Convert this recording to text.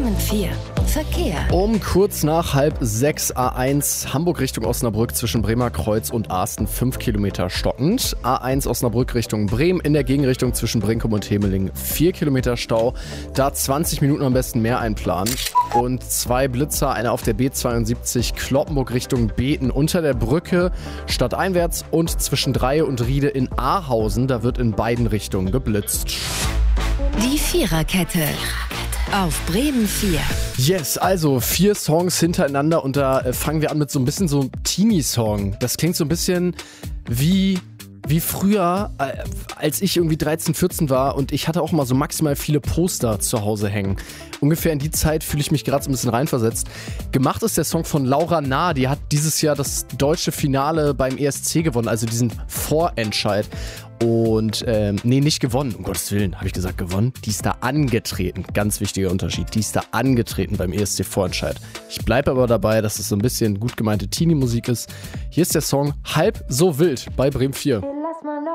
Bremen 4. Verkehr. Um kurz nach 5:30 A1 Hamburg Richtung Osnabrück zwischen Bremer Kreuz und Asten 5 Kilometer stockend. A1 Osnabrück Richtung Bremen in der Gegenrichtung zwischen Brinkum und Hemeling 4 Kilometer Stau. Da 20 Minuten am besten mehr einplanen. Und 2 Blitzer, einer auf der B72 Cloppenburg Richtung Beten unter der Brücke stadteinwärts und zwischen Dreie und Riede in Ahausen. Da wird in beiden Richtungen geblitzt. Die Viererkette. Auf Bremen 4. Yes, also 4 Songs hintereinander und da fangen wir an mit so ein bisschen so einem Teenie-Song. Das klingt so ein bisschen wie früher, als ich irgendwie 13, 14 war und ich hatte auch mal so maximal viele Poster zu Hause hängen. Ungefähr in die Zeit fühle ich mich gerade so ein bisschen reinversetzt. Gemacht ist der Song von Laura Nah, die hat dieses Jahr das deutsche Finale beim ESC gewonnen, also diesen Vorentscheid. Und, nicht gewonnen, um Gottes Willen, habe ich gesagt gewonnen. Die ist da angetreten, ganz wichtiger Unterschied, die ist da angetreten beim ESC-Vorentscheid. Ich bleibe aber dabei, dass es so ein bisschen gut gemeinte Teenie-Musik ist. Hier ist der Song Halb so wild bei Bremen 4.